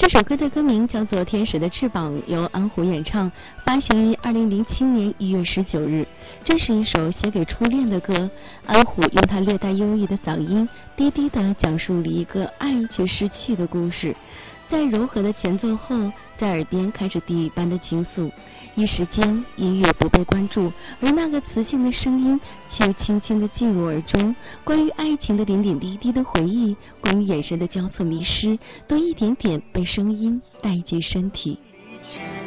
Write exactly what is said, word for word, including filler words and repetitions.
这首歌的歌名叫做《天使的翅膀》，由安虎演唱，发行于二零零七年一月十九日。这是一首写给初恋的歌，安虎用他略带忧郁的嗓音，低低地讲述了一个爱却失去的故事。在柔和的前奏后，在耳边开始地狱般的倾诉。一时间，音乐不被关注，而那个磁性的声音却轻轻地进入耳中。关于爱情的点点滴滴的回忆，关于眼神的交错迷失，都一点点被声音带进身体。